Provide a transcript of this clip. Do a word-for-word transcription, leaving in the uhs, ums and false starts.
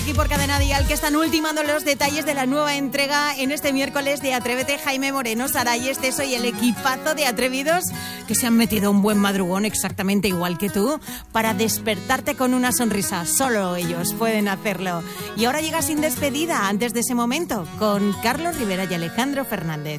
Aquí por Cadena Dial, que están ultimando los detalles de la nueva entrega en este miércoles de Atrévete. Jaime Moreno, Saray Esteso y el equipazo de atrevidos que se han metido un buen madrugón exactamente igual que tú para despertarte con una sonrisa. Solo ellos pueden hacerlo. Y ahora llega sin despedida antes de ese momento con Carlos Rivera y Alejandro Fernández.